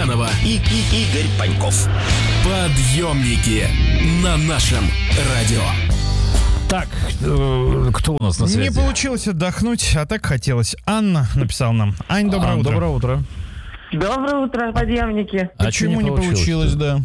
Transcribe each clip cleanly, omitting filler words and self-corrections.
Мартьянова и Игорь Паньков. Подъемники на нашем радио. Так, кто у нас на связи? Не получилось отдохнуть, а так хотелось. Анна написала нам. Ань, доброе утро. Доброе утро. Доброе утро, подъемники. Почему не получилось, да?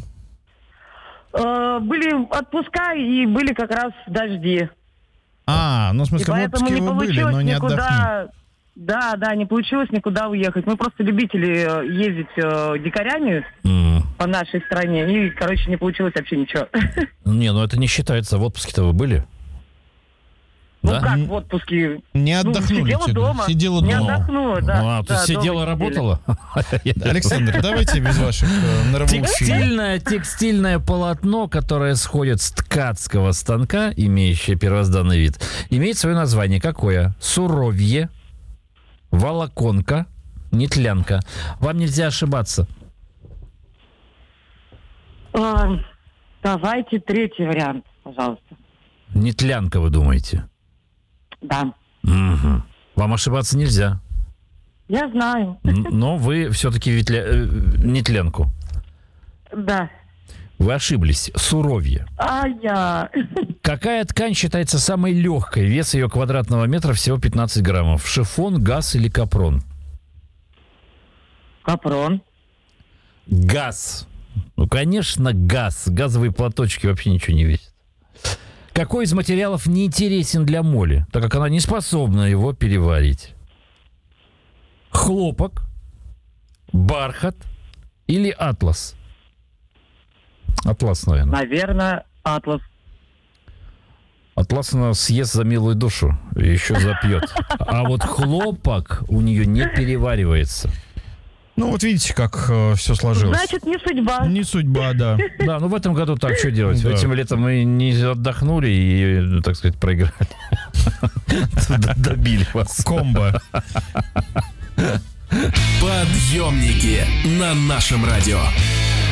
Были отпуска и были как раз дожди. Ну, в смысле, и в поэтому отпуске не вы были, получилось но не никуда... отдохнули. Да, не получилось никуда уехать. Мы просто любители ездить дикарями по нашей стране. И, короче, не получилось вообще ничего. Не, ну это не считается. В отпуске-то вы были? Ну Да? как в отпуске? Не отдохнули. Сидела дома. Сидела Не дома. отдохнула, да. Ты сидела, работала? Александр, давайте без ваших нравоучений. Текстильное полотно, которое сходит с ткацкого станка, имеющее первозданный вид, имеет свое название. Какое? Суровье, волоконка, нетлянка. Вам нельзя ошибаться. Давайте третий вариант, пожалуйста. Нетлянка, вы думаете? Да. Угу. Вам ошибаться нельзя. Я знаю. Но вы все-таки нетлянку. Да. Вы ошиблись. Суровье. Я... Какая ткань считается самой легкой? Вес ее квадратного метра всего 15 граммов. Шифон, газ или капрон? Капрон. Газ. Ну, конечно, газ. Газовые платочки вообще ничего не весят. Какой из материалов не интересен для моли, так как она не способна его переварить? Хлопок, бархат или атлас? Атлас, наверное. Наверное, атлас. Атлас она съест за милую душу и еще запьет. А вот хлопок у нее не переваривается. Ну, вот видите, как все сложилось. Значит, не судьба. Не судьба, да. Да, ну в этом году так, что делать? Да. Этим летом мы не отдохнули и, так сказать, проиграли. Добили вас. Комбо. Подъемники на нашем радио.